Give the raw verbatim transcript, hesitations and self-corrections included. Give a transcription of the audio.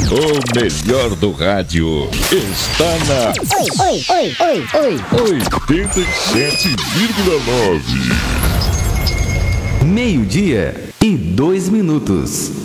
O melhor do rádio está na Oi, oi, oi, oi, oi. oitenta e sete vírgula nove. Meio-dia e dois minutos.